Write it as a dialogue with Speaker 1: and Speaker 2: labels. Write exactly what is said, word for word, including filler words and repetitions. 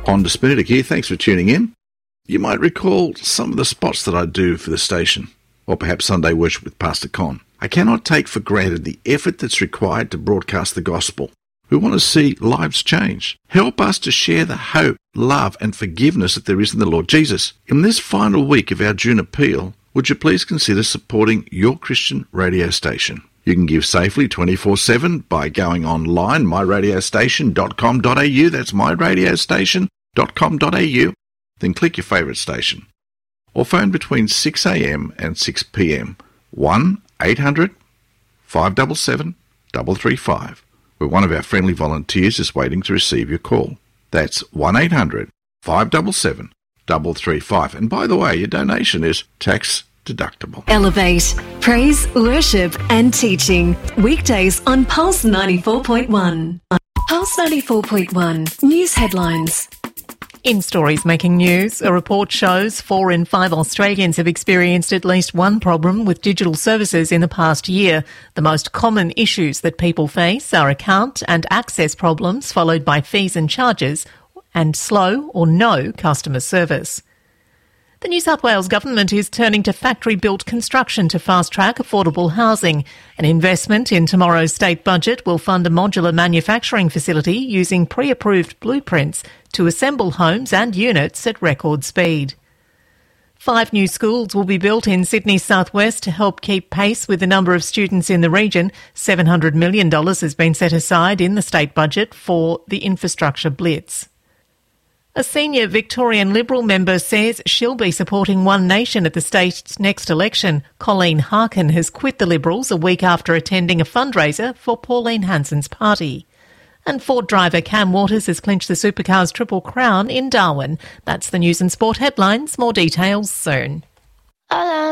Speaker 1: Con Despinatic here, thanks for tuning in. You might recall some of the spots that I do for the station, or perhaps Sunday Worship with Pastor Con. I cannot take for granted the effort that's required to broadcast the gospel. We want to see lives change. Help us to share the hope, love and forgiveness that there is in the Lord Jesus. In this final week of our June appeal, would you please consider supporting your Christian radio station? You can give safely twenty-four seven by going online, my radio station dot com dot a u. That's my radio station dot com dot a u. Then click your favourite station. Or phone between six a m and six p m. one eight hundred five seven seven three three five. Where one of our friendly volunteers is waiting to receive your call. That's one eight hundred five seven seven three three five. And by the way, your donation is tax deductible.
Speaker 2: Elevate, praise, worship and teaching. Weekdays on Pulse ninety-four point one. Pulse ninety-four point one. News headlines.
Speaker 3: In stories making news, a report shows four in five Australians have experienced at least one problem with digital services in the past year. The most common issues that people face are account and access problems, followed by fees and charges, and slow or no customer service. The New South Wales Government is turning to factory-built construction to fast-track affordable housing. An investment in tomorrow's state budget will fund a modular manufacturing facility using pre-approved blueprints to assemble homes and units at record speed. Five new schools will be built in Sydney's southwest to help keep pace with the number of students in the region. seven hundred million dollars has been set aside in the state budget for the infrastructure blitz. A senior Victorian Liberal member says she'll be supporting One Nation at the state's next election. Colleen Harkin has quit the Liberals a week after attending a fundraiser for Pauline Hanson's party. And Ford driver Cam Waters has clinched the Supercars Triple Crown in Darwin. That's the news and sport headlines. More details soon.